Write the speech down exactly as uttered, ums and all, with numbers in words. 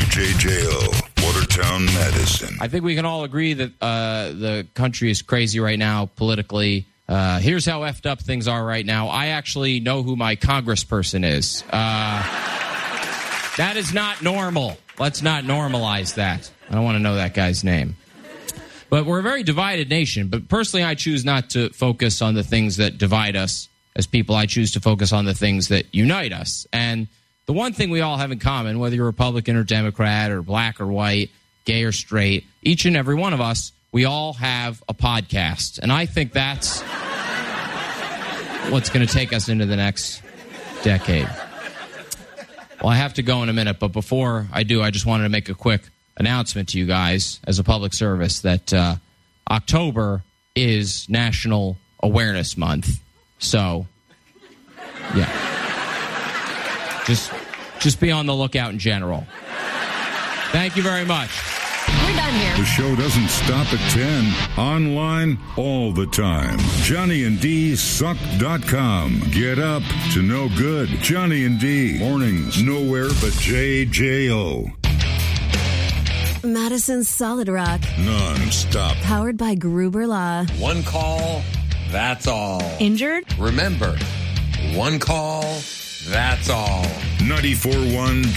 J J O, Watertown, Madison. I think we can all agree that uh, the country is crazy right now politically. Uh, here's how effed up things are right now. I actually know who my congressperson is. Uh, that is not normal. Let's not normalize that. I don't want to know that guy's name. But we're a very divided nation. But personally, I choose not to focus on the things that divide us as people. I choose to focus on the things that unite us. And the one thing we all have in common, whether you're Republican or Democrat or black or white, gay or straight, each and every one of us, we all have a podcast. And I think that's what's going to take us into the next decade. Well, I have to go in a minute, but before I do, I just wanted to make a quick announcement to you guys as a public service that uh, October is National Awareness Month. So, yeah. Just, just be on the lookout in general. Thank you very much. We're done here. The show doesn't stop at ten. Online all the time. Johnny and D Suck dot com. Get up to no good. Johnny and D. Mornings nowhere but J J O. Madison's Solid Rock. Non-stop. Powered by Gruber Law. One call, that's all. Injured? Remember, one call, that's all. ninety-four point one